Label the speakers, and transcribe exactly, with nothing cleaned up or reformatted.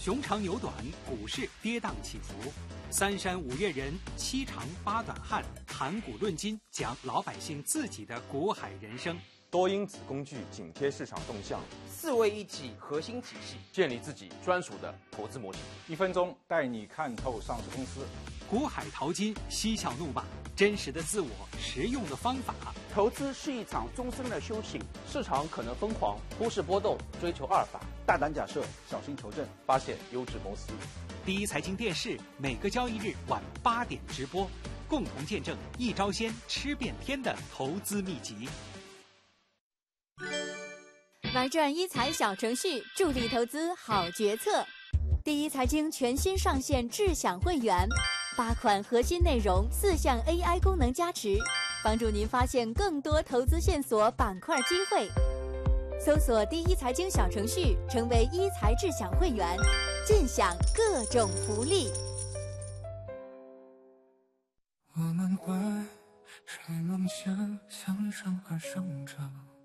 Speaker 1: 熊长牛短，股市跌宕起伏。三山五岳人，七长八短汉，谈古论今，讲老百姓自己的股海人生。
Speaker 2: 多因子工具紧贴市场动向，
Speaker 3: 四位一体核心体系，
Speaker 2: 建立自己专属的投资模型。
Speaker 4: 一分钟带你看透上市公司。
Speaker 1: 股海淘金，嬉笑怒骂，真实的自我，实用的方法。
Speaker 3: 投资是一场终身的修行，
Speaker 2: 市场可能疯狂，忽视波动，追求阿尔法，
Speaker 4: 大胆假设，小心求证，
Speaker 2: 发现优质公司。
Speaker 1: 第一财经电视每个交易日晚八点直播，共同见证一招鲜吃遍天的投资秘籍。
Speaker 5: 玩转一财小程序，助力投资好决策。第一财经全新上线智享会员，八款核心内容，四项 A I 功能加持，帮助您发现更多投资线索、板块机会。搜索第一财经小程序，成为一财智享会员，尽享各种福利。
Speaker 6: 我们会使梦想向上而生长。